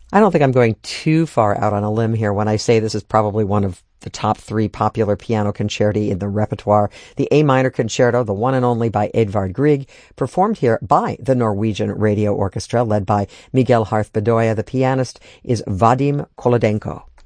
I don't think I'm going too far out on a limb here when I say this is probably one of the top three popular piano concerti in the repertoire. The A minor concerto, the one and only by Edvard Grieg, performed here by the Norwegian Radio Orchestra, led by Miguel Harth Bedoya. The pianist is Vadim Kolodenko.